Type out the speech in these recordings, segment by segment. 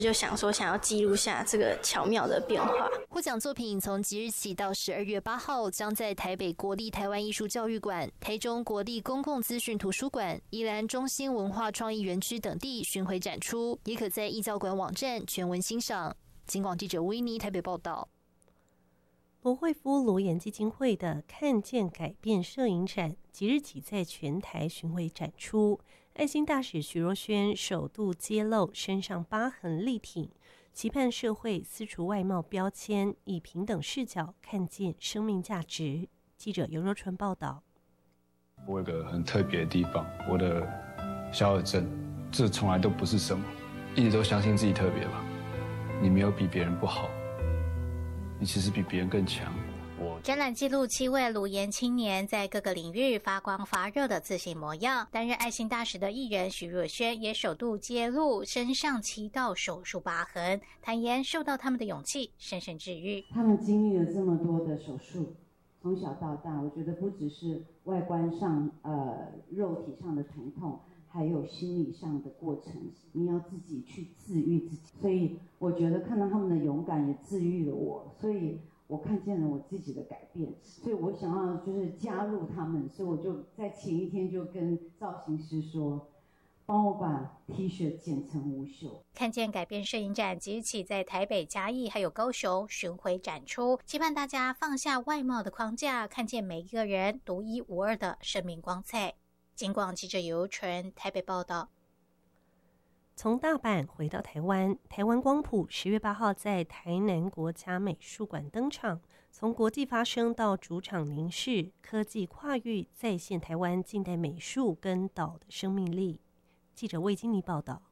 就想要记录下这个巧妙的变化。 获奖作品从即日起到12月8号，将在台北国立台湾艺术教育馆、台中国立公共资讯图书馆、宜兰中心文化创意园区等地巡回展出，也可在艺教馆网站全文欣赏。警广记者维尼台北报道。 罗慧夫罗颜基金会的看见改变摄影展即日起在全台巡回展出，爱心大使徐若瑄首度揭露身上疤痕力挺，期盼社会撕除外貌标签，以平等视角看见生命价值。记者尤若纯报道。 我有个很特别的地方，我的小耳症，这从来都不是什么，一直都相信自己特别吧。你没有比别人不好，你其实比别人更强。 展览记录7位鲁颜青年在各个领域发光发热的自信模样。担任爱心大使的艺人徐若瑄也首度揭露身上7道手术疤痕，坦言受到他们的勇气深深治愈。 他们经历了这么多的手术，从小到大，我觉得不只是外观上肉体上的疼痛，还有心理上的过程，你要自己去治愈自己。所以我觉得看到他们的勇敢也治愈了我，所以我看见了我自己的改变，所以我想要就是加入他们，所以我就在前一天就跟造型师说，帮我把 T 恤剪成无袖。 看见改变摄影展即日起在台北、嘉义还有高雄巡回展出，期盼大家放下外貌的框架，看见每一个人独一无二的生命光彩。警广记者尤纯台北报道。 从大阪回到台湾，台湾光谱10月8号在台南国家美术馆登场，从国际发声到主场凝视，科技跨域再现台湾近代美术跟岛的生命力。记者魏金妮报道。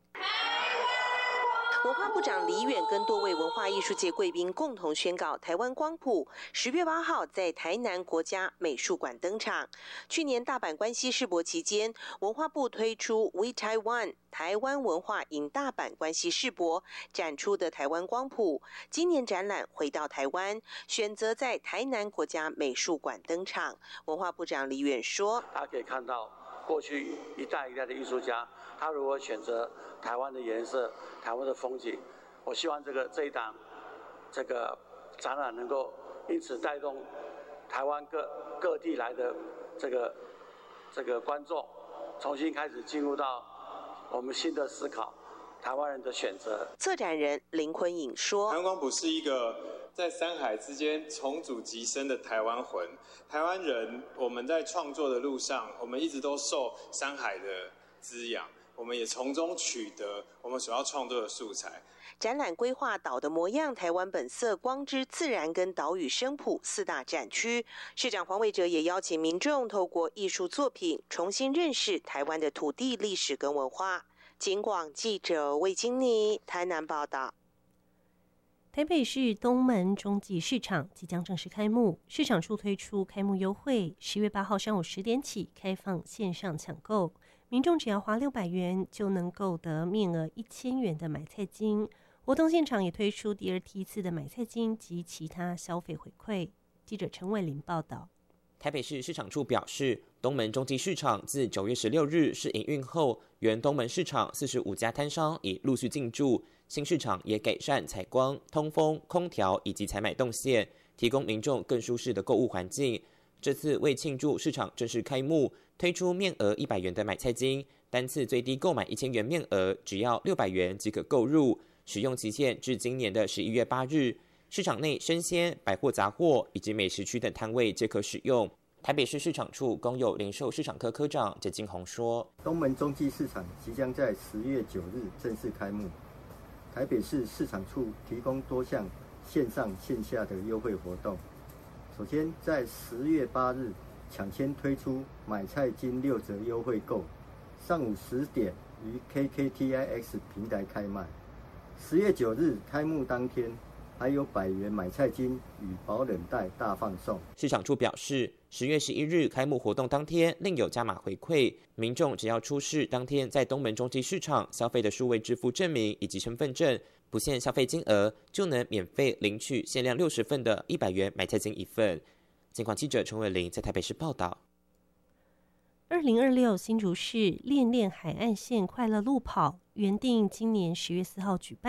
文化部长李远跟多位文化艺术界贵宾共同宣告，台湾光谱10月8号在台南国家美术馆登场。去年大阪关西世博期间，文化部推出 We Taiwan 台湾文化引大阪关西世博展出的台湾光谱，今年展览回到台湾，选择在台南国家美术馆登场。文化部长李远说：“ 大家可以看到，过去一代一代的艺术家，他如何选择台湾的颜色、台湾的风景。我希望这一档这个展览能够因此带动台湾各地来的这个观众，重新开始进入到我们新的思考，台湾人的选择。” 策展人林坤颖说：“ 台湾光谱是一个在山海之间重组极深的台湾魂。台湾人，我们在创作的路上，我们一直都受山海的滋养，我们也从中取得我们所要创作的素材。” 展览规划岛的模样、台湾本色、光之自然跟岛屿生谱4大展区。市长黄伟哲也邀请民众透过艺术作品重新认识台湾的土地历史跟文化。警广记者魏金妮台南报道。 台北市东门中继市场即将正式开幕，市场处推出开幕优惠，10月8号上午10点起开放线上抢购，民众只要花600元就能购得面额1000元的买菜金。活动现场也推出第2梯次的买菜金及其他消费回馈。记者陈伟林报道。 台北市市场处表示，东门中继市场自9月16日试营运后，原东门市场45家摊商已陆续进驻，新市场也改善采光、通风、空调以及采买动线，提供民众更舒适的购物环境。这次为庆祝市场正式开幕，推出面额100元的买菜金，单次最低购买1000元面额，只要600元即可购入，使用期限至今年的11月8日。市场内生鲜、百货杂货以及美食区等摊位皆可使用。台北市市场处公有零售市场科科长简金宏说：“ 东门中继市场即将在10月9日正式开幕。台北市市场处提供多项线上线下的优惠活动。首先，在10月8日抢先推出买菜金6折优惠购，上午10点于 KKTIX 平台开卖。10月9日开幕当天，还有100元买菜金与保冷袋大放送。” 市场处表示，10月11日开幕活动当天另有加码回馈，民众只要出示当天在东门中继市场消费的数位支付证明以及身份证，不限消费金额，就能免费领取限量60份的100元买菜金1份。警广记者陈伟玲在台北市报道。 2026新竹市恋恋海岸线快乐路跑原定今年10月4号举办。